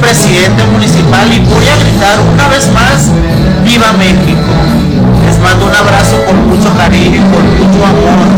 presidente municipal y voy a gritar una vez más, ¡Viva México! Les mando un abrazo con mucho cariño y con mucho amor.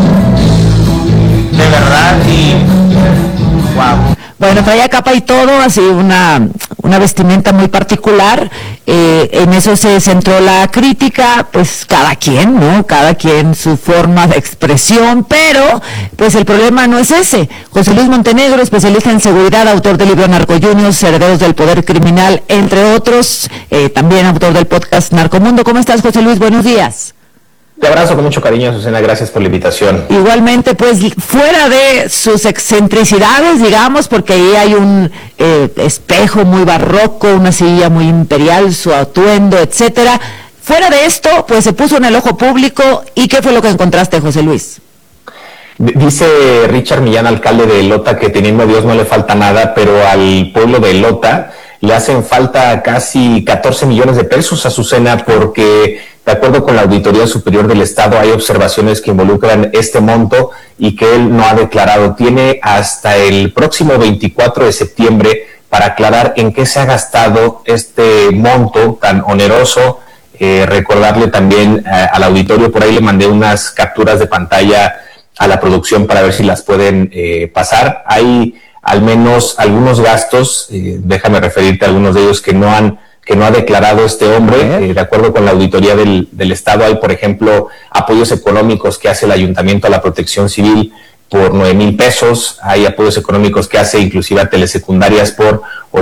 De verdad, y wow. Bueno, traía capa y todo, así una vestimenta muy particular. En eso se centró la crítica, pues cada quien, ¿no? Cada quien su forma de expresión, pero pues el problema no es ese. José Luis Montenegro, especialista en seguridad, autor del libro Narcoyunios, Herederos del Poder Criminal, entre otros, también autor del podcast Narcomundo. ¿Cómo estás, José Luis? Buenos días. Te abrazo con mucho cariño, Azucena, gracias por la invitación. Igualmente, pues fuera de sus excentricidades, digamos, porque ahí hay un espejo muy barroco, una silla muy imperial, su atuendo, etcétera. Fuera de esto, pues se puso en el ojo público. ¿Y qué fue lo que encontraste, José Luis? Dice Richard Millán, alcalde de Lota, que teniendo a Dios no le falta nada, pero al pueblo de Lota le hacen falta casi 14 millones de pesos, Azucena, porque de acuerdo con la Auditoría Superior del Estado hay observaciones que involucran este monto y que él no ha declarado. Tiene hasta el próximo 24 de septiembre para aclarar en qué se ha gastado este monto tan oneroso. Recordarle también al auditorio, por ahí le mandé unas capturas de pantalla a la producción para ver si las pueden pasar. Hay al menos algunos gastos, déjame referirte a algunos de ellos que no ha declarado este hombre. De acuerdo con la auditoría del Estado, hay, por ejemplo, apoyos económicos que hace el Ayuntamiento a la Protección Civil por 9,000 pesos, hay apoyos económicos que hace inclusive a telesecundarias por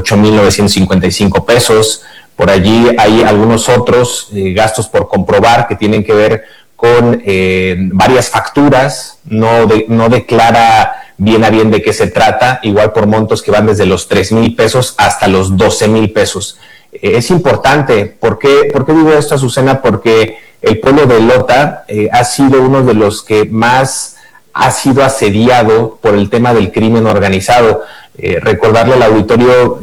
8,955 pesos, por allí hay algunos otros gastos por comprobar que tienen que ver con varias facturas, no declara bien a bien de qué se trata, igual por montos que van desde los 3,000 pesos hasta los 12,000 pesos. Es importante. ¿Por qué digo esto, Azucena? Porque el pueblo de Lota ha sido uno de los que más ha sido asediado por el tema del crimen organizado. Recordarle al auditorio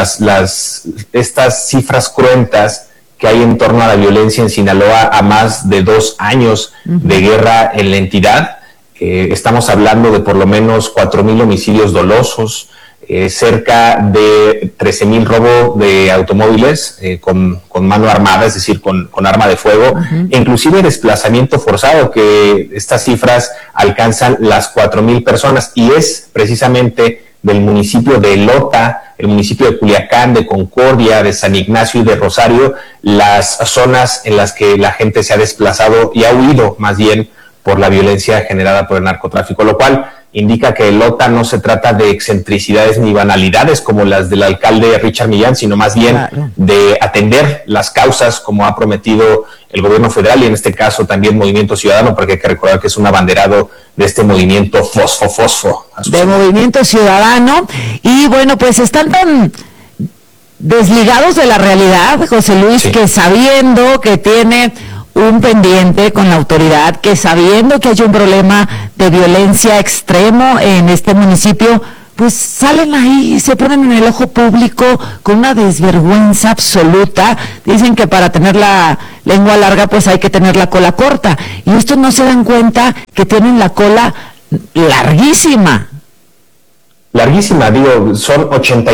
estas cifras cruentas que hay en torno a la violencia en Sinaloa a más de 2 años de guerra en la entidad. Estamos hablando de por lo menos 4,000 homicidios dolosos, cerca de 13,000 robos de automóviles con mano armada, es decir, con arma de fuego, e inclusive desplazamiento forzado, que estas cifras alcanzan las 4,000 personas, y es precisamente del municipio de Lota, el municipio de Culiacán, de Concordia, de San Ignacio y de Rosario, las zonas en las que la gente se ha desplazado y ha huido más bien por la violencia generada por el narcotráfico, lo cual indica que Lota no se trata de excentricidades ni banalidades como las del alcalde Richard Millán, sino más bien de atender las causas como ha prometido el gobierno federal y en este caso también Movimiento Ciudadano, porque hay que recordar que es un abanderado de este movimiento Fosfo. De Movimiento Ciudadano. Y bueno, pues están tan desligados de la realidad, José Luis, sí, que sabiendo que tiene un pendiente con la autoridad, que sabiendo que hay un problema de violencia extremo en este municipio, pues salen ahí y se ponen en el ojo público con una desvergüenza absoluta. Dicen que para tener la lengua larga pues hay que tener la cola corta, y estos no se dan cuenta que tienen la cola larguísima. Larguísima, digo, son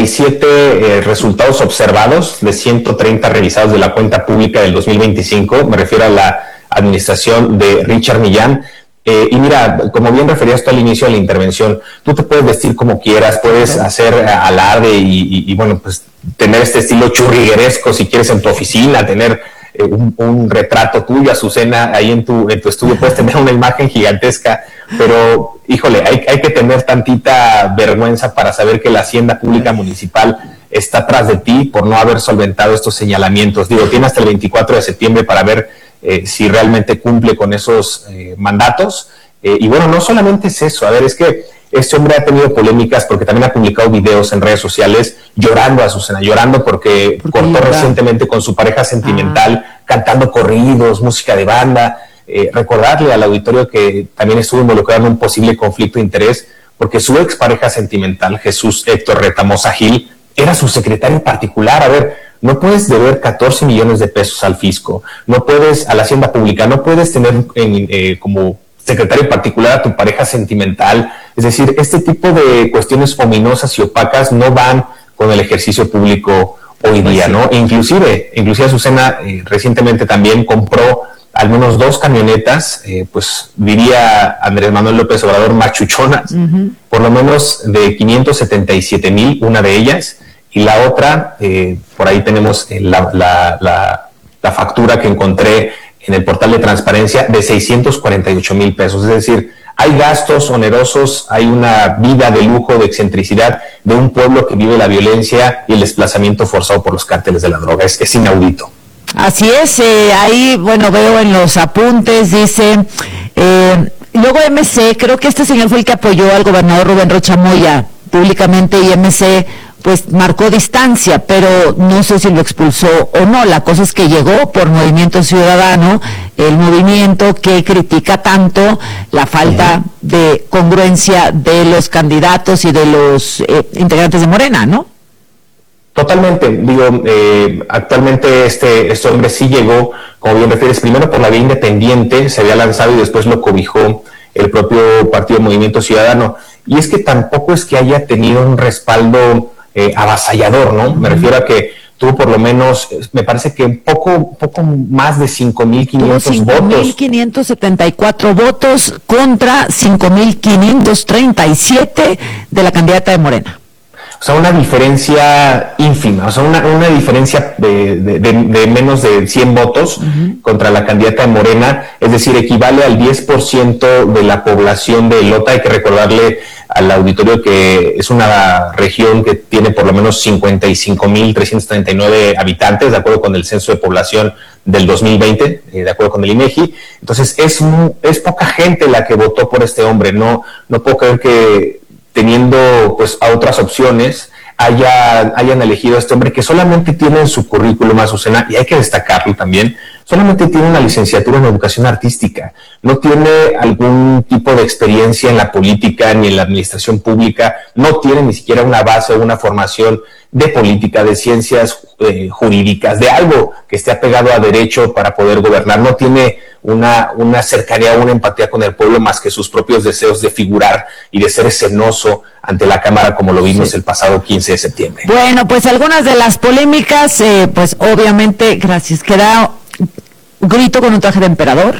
87 resultados observados de 130 revisados de la cuenta pública del 2025, me refiero a la administración de Richard Millán. Y mira, como bien referías tú al inicio de la intervención, tú te puedes vestir como quieras, puedes hacer alarde y bueno, pues tener este estilo churrigueresco si quieres en tu oficina, tener un retrato tuyo, Azucena, ahí en tu estudio puedes tener una imagen gigantesca, pero híjole, hay que tener tantita vergüenza para saber que la Hacienda Pública Municipal está atrás de ti por no haber solventado estos señalamientos. Digo, tiene hasta el 24 de septiembre para ver si realmente cumple con esos mandatos. Y bueno, no solamente es eso, a ver, es que este hombre ha tenido polémicas porque también ha publicado videos en redes sociales llorando, Azucena, llorando porque cortó recientemente con su pareja sentimental, cantando corridos, música de banda. Recordarle al auditorio que también estuvo involucrado en un posible conflicto de interés porque su expareja sentimental, Jesús Héctor Retamosa Gil, era su secretario particular. A ver, no puedes deber 14 millones de pesos al fisco, no puedes a la Hacienda Pública, no puedes tener como secretario particular a tu pareja sentimental. Es decir, este tipo de cuestiones ominosas y opacas no van con el ejercicio público hoy día, ¿no? Inclusive Azucena recientemente también compró al menos 2 camionetas, pues diría Andrés Manuel López Obrador, machuchonas, por lo menos de 577,000, una de ellas, y la otra, por ahí tenemos la factura que encontré en el portal de transparencia, de 648,000 pesos, es decir, hay gastos onerosos, hay una vida de lujo, de excentricidad de un pueblo que vive la violencia y el desplazamiento forzado por los cárteles de la droga. Es inaudito. Así es, ahí, bueno, veo en los apuntes, dice, luego MC, creo que este señor fue el que apoyó al gobernador Rubén Rocha Moya públicamente, y MC pues marcó distancia, pero no sé si lo expulsó o no. La cosa es que llegó por Movimiento Ciudadano, el movimiento que critica tanto la falta de congruencia de los candidatos y de los integrantes de Morena, ¿no? Totalmente, digo, actualmente este hombre sí llegó, como bien refieres, primero por la vía independiente, se había lanzado y después lo cobijó el propio Partido Movimiento Ciudadano, y es que tampoco es que haya tenido un respaldo avasallador, ¿no? Me refiero a que tuvo por lo menos, me parece que poco más de 5,500 votos. 5,574 votos contra 5,537 de la candidata de Morena. O sea, una diferencia ínfima, o sea, una diferencia de menos de 100 votos contra la candidata de Morena, es decir, equivale al 10% de la población de Lota. Hay que recordarle al auditorio que es una región que tiene por lo menos 55,339 habitantes, de acuerdo con el censo de población del 2020, de acuerdo con el INEGI. Entonces, es poca gente la que votó por este hombre. No puedo creer que, teniendo pues a otras opciones, hayan elegido a este hombre que solamente tiene en su currículum, Azucena, y hay que destacarlo también, solamente tiene una licenciatura en educación artística, no tiene algún tipo de experiencia en la política ni en la administración pública, no tiene ni siquiera una base o una formación de política, de ciencias jurídicas, de algo que esté apegado a derecho para poder gobernar, no tiene una cercanía, una empatía con el pueblo más que sus propios deseos de figurar y de ser escenoso ante la Cámara, como lo vimos el pasado 15 de septiembre. Bueno, pues algunas de las polémicas, pues obviamente, gracias, queda grito con un traje de emperador.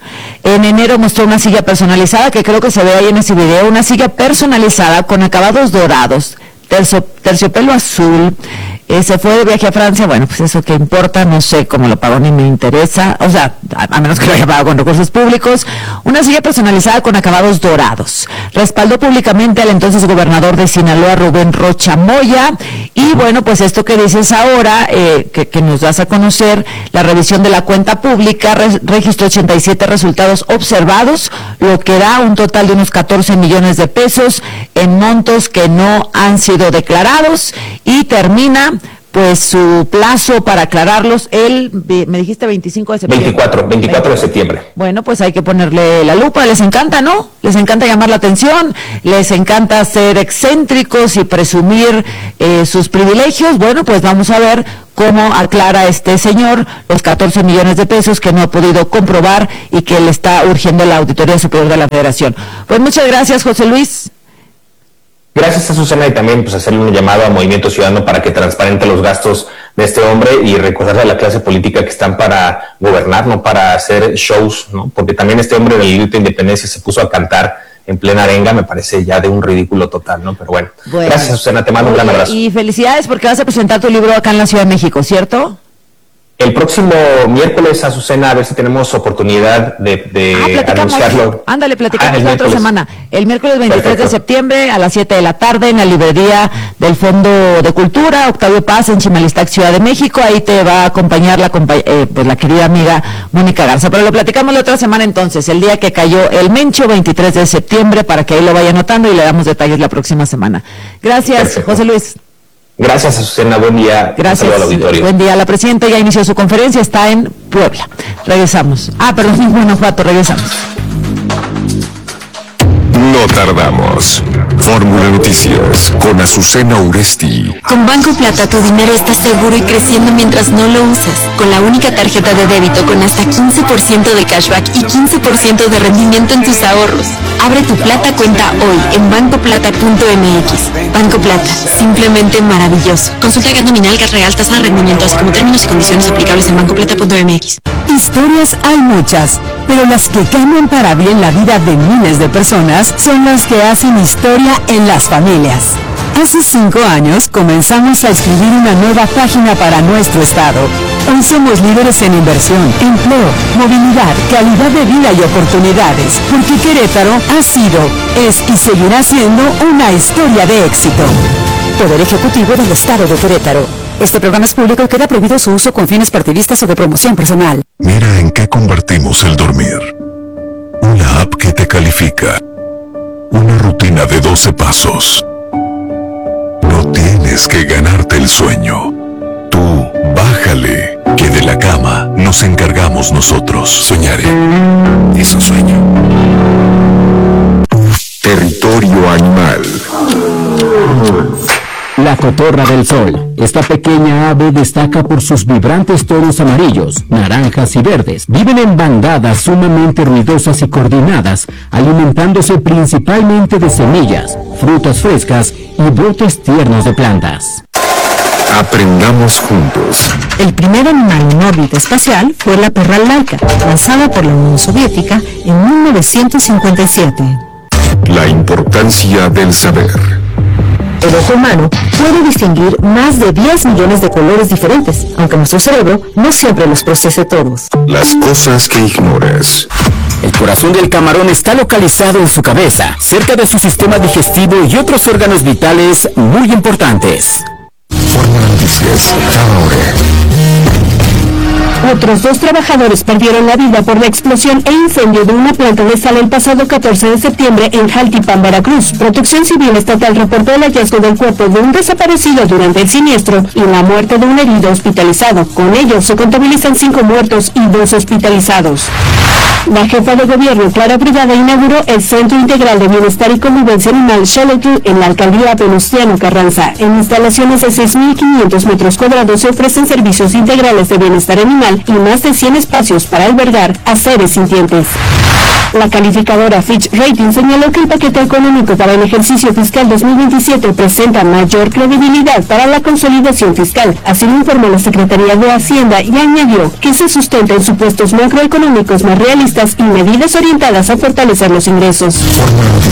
En enero mostró una silla personalizada, que creo que se ve ahí en ese video, una silla personalizada con acabados dorados, terciopelo azul. Se fue de viaje a Francia, bueno, pues eso que importa, no sé cómo lo pagó ni me interesa, o sea, a menos que lo haya pagado con recursos públicos. Una silla personalizada con acabados dorados. Respaldó públicamente al entonces gobernador de Sinaloa, Rubén Rocha Moya, y bueno, pues esto que dices ahora, que nos das a conocer, la revisión de la cuenta pública registró 87 resultados observados, lo que da un total de unos 14 millones de pesos en montos que no han sido declarados, y termina pues su plazo para aclararlos me dijiste 25 de septiembre. 24 de septiembre. Bueno, pues hay que ponerle la lupa, les encanta, ¿no? Les encanta llamar la atención, les encanta ser excéntricos y presumir sus privilegios. Bueno, pues vamos a ver cómo aclara este señor los 14 millones de pesos que no ha podido comprobar y que le está urgiendo la Auditoría Superior de la Federación. Pues muchas gracias, José Luis. Gracias, Azucena, y también pues hacerle un llamado a Movimiento Ciudadano para que transparente los gastos de este hombre y recordarle a la clase política que están para gobernar, no para hacer shows, ¿no? Porque también este hombre del grito de Independencia se puso a cantar en plena arenga, me parece ya de un ridículo total, ¿no? Pero bueno, gracias, Azucena, te mando un gran abrazo. Y felicidades porque vas a presentar tu libro acá en la Ciudad de México, ¿cierto? El próximo miércoles, Azucena, a ver si tenemos oportunidad de anunciarlo. Ándale, platicamos la otra semana. El miércoles 23 de septiembre a las 7 de la tarde en la librería del Fondo de Cultura, Octavio Paz, en Chimalistac, Ciudad de México. Ahí te va a acompañar pues la querida amiga Mónica Garza. Pero lo platicamos la otra semana entonces, el día que cayó el Mencho, 23 de septiembre, para que ahí lo vaya anotando y le damos detalles la próxima semana. Gracias, perfecto. José Luis. Gracias, Azucena. Buen día. Gracias. Al auditorio. Buen día. La presidenta ya inició su conferencia, está en Puebla. Regresamos. Perdón, en Guanajuato. Regresamos. No tardamos. Fórmula Noticias con Azucena Uresti. Con Banco Plata tu dinero está seguro y creciendo mientras no lo usas. Con la única tarjeta de débito con hasta 15% de cashback y 15% de rendimiento en tus ahorros. Abre tu Plata cuenta hoy en bancoplata.mx. Banco Plata, simplemente maravilloso. Consulta gas nominal, gas real, tasa de rendimiento, así como términos y condiciones aplicables en bancoplata.mx. Historias hay muchas, pero las que cambian para bien la vida de miles de personas son las que hacen historia en las familias. Hace 5 años comenzamos a escribir una nueva página para nuestro estado. Hoy somos líderes en inversión, empleo, movilidad, calidad de vida y oportunidades, porque Querétaro ha sido, es y seguirá siendo una historia de éxito. Poder Ejecutivo del Estado de Querétaro. Este programa es público y queda prohibido su uso con fines partidistas o de promoción personal. Mira en qué convertimos el dormir. Una app que te califica. Una rutina de 12 pasos. No tienes que ganarte el sueño. Tú, bájale, que de la cama nos encargamos nosotros. Soñaré. Es un sueño. Territorio animal. La cotorra del sol. Esta pequeña ave destaca por sus vibrantes tonos amarillos, naranjas y verdes. Viven en bandadas sumamente ruidosas y coordinadas, alimentándose principalmente de semillas, frutas frescas y brotes tiernos de plantas. Aprendamos juntos. El primer animal en órbita espacial fue la perra laica, lanzada por la Unión Soviética en 1957. La importancia del saber. El ojo humano puede distinguir más de 10 millones de colores diferentes, aunque nuestro cerebro no siempre los procese todos. Las cosas que ignoras. El corazón del camarón está localizado en su cabeza, cerca de su sistema digestivo y otros órganos vitales muy importantes. Fórmula Noticias, cada hora. Otros 2 trabajadores perdieron la vida por la explosión e incendio de una planta de sal el pasado 14 de septiembre en Jaltipan, Veracruz. Protección Civil Estatal reportó el hallazgo del cuerpo de un desaparecido durante el siniestro y la muerte de un herido hospitalizado. Con ello se contabilizan 5 muertos y 2 hospitalizados. La jefa de gobierno, Clara Brugada, inauguró el Centro Integral de Bienestar y Convivencia Animal Xolotl en la alcaldía Venustiano Carranza. En instalaciones de 6.500 metros cuadrados se ofrecen servicios integrales de bienestar animal y más de 100 espacios para albergar a seres sintientes. La calificadora Fitch Ratings señaló que el paquete económico para el ejercicio fiscal 2027 presenta mayor credibilidad para la consolidación fiscal. Así lo informó la Secretaría de Hacienda y añadió que se sustenta en supuestos macroeconómicos más realistas y medidas orientadas a fortalecer los ingresos.